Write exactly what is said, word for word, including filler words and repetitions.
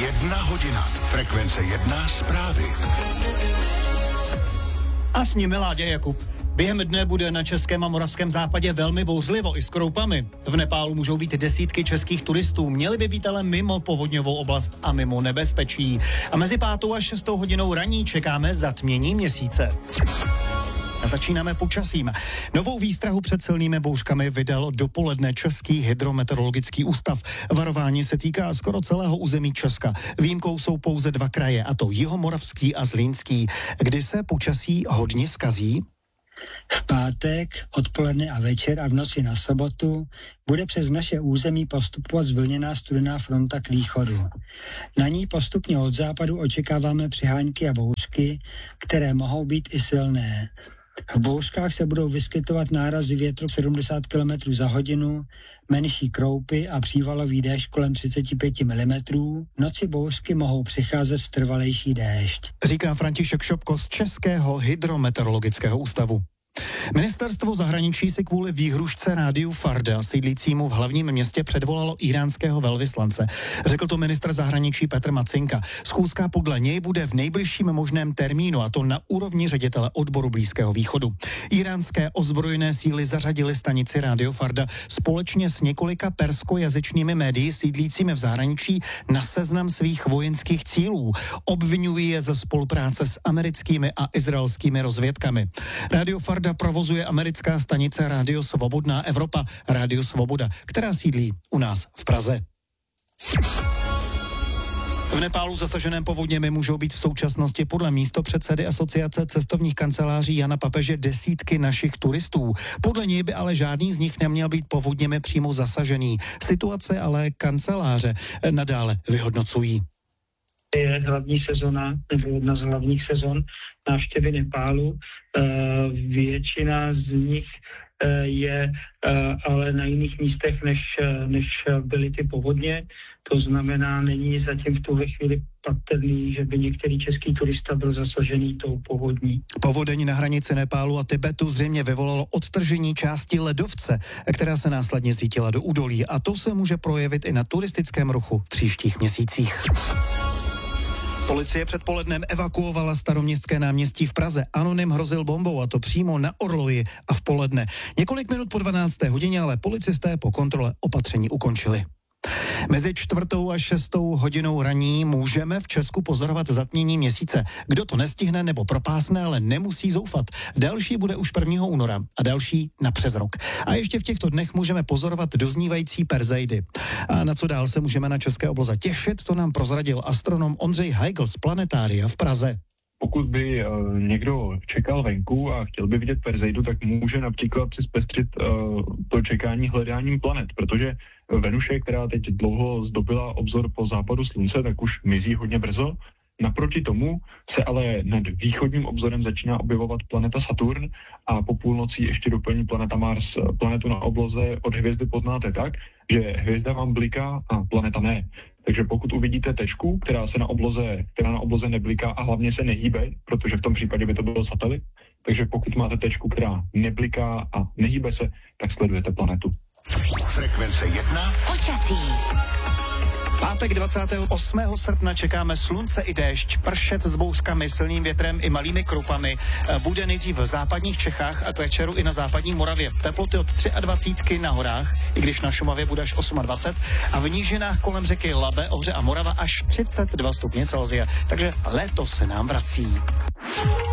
Jedna hodina. Frekvence jedna zprávy. A s nimi Láďa Jakub. Během dne bude na českém a moravském západě velmi bouřlivo i s kroupami. V Nepálu můžou být desítky českých turistů, měli by být ale mimo povodňovou oblast a mimo nebezpečí. A mezi pátou a šestou hodinou raní čekáme zatmění měsíce. A začínáme počasím. Novou výstrahu před silnými bouřkami vydal dopoledne Český hydrometeorologický ústav. Varování se týká skoro celého území Česka. Výjimkou jsou pouze dva kraje, a to Jihomoravský a Zlínský, kdy se počasí hodně zkazí. V pátek, odpoledne a večer a v noci na sobotu bude přes naše území postupovat zvlněná studená fronta k východu. Na ní postupně od západu očekáváme přiháňky a bouřky, které mohou být i silné. V bouřkách se budou vyskytovat nárazy větru sedmdesát kilometrů za hodinu, menší kroupy a přívalový déšť kolem třicet pět milimetrů. V noci bouřky mohou přicházet v trvalejší déšť. Říká František Šopko z Českého hydrometeorologického ústavu. Ministerstvo zahraničí si kvůli výhrušce rádiu Farda, sídlícímu v hlavním městě, předvolalo íránského velvyslance. Řekl to ministr zahraničí Petr Macinka. Schůzka podle něj bude v nejbližším možném termínu, a to na úrovni ředitele odboru Blízkého východu. Íránské ozbrojené síly zařadily stanici rádio Farda společně s několika perskojazyčnými médii sídlícími v zahraničí na seznam svých vojenských cílů. Obvinují je ze spolupráce s americkými a izraelskými rozvědkami. Rádio Farda provozuje americká stanice Rádio Svobodná Evropa, Rádio Svoboda, která sídlí u nás v Praze. V Nepálu zasaženém povodněmi můžou být v současnosti podle místopředsedy Asociace cestovních kanceláří Jana Papeže desítky našich turistů. Podle něj by ale žádný z nich neměl být povodněmi přímo zasažený. Situace ale kanceláře nadále vyhodnocují. Je hlavní sezona, nebo jedna z hlavních sezon návštěvy Nepálu. Většina z nich je ale na jiných místech, než, než byly ty povodně. To znamená, není zatím v tuhle chvíli patrný, že by některý český turista byl zasažený tou povodní. Povodeň na hranici Nepálu a Tibetu zřejmě vyvolalo odtržení části ledovce, která se následně zřítila do údolí, a to se může projevit i na turistickém ruchu v příštích měsících. Policie předpolednem evakuovala Staroměstské náměstí v Praze. Anonym hrozil bombou, a to přímo na Orloji a v poledne. Několik minut po dvanácté hodině ale policisté po kontrole opatření ukončili. Mezi čtvrtou a šestou hodinou raní můžeme v Česku pozorovat zatmění měsíce. Kdo to nestihne nebo propásne, ale nemusí zoufat. Další bude už prvního února a další na přes rok. A ještě v těchto dnech můžeme pozorovat doznívající Perzeidy. A na co dál se můžeme na české obloze těšit, to nám prozradil astronom Ondřej Heigl z Planetária v Praze. Pokud by uh, někdo čekal venku a chtěl by vidět Perzeidu, tak může například si zpestřit uh, to čekání hledáním planet, protože Venuše, která teď dlouho zdobila obzor po západu slunce, tak už mizí hodně brzo. Naproti tomu se ale nad východním obzorem začíná objevovat planeta Saturn a po půlnoci ještě doplní planeta Mars. Planetu na obloze od hvězdy poznáte tak, že hvězda vám bliká a planeta ne. Takže pokud uvidíte tečku, která se na obloze, která na obloze nebliká a hlavně se nehýbe, protože v tom případě by to byl satelit, takže pokud máte tečku, která nebliká a nehýbe se, tak sledujete planetu. Frekvence jedna. Počasí. Pátek dvacátého osmého srpna čekáme slunce i déšť, pršet s bouřkami, silným větrem i malými kroupami. Bude nejdřív v západních Čechách a k večeru i na západní Moravě. Teploty od dvacet tři na horách, i když na Šumavě bude až dvacet osm, a v nížinách kolem řeky Labe, Ohře a Morava až třicet dva stupně Celsia. Takže léto se nám vrací.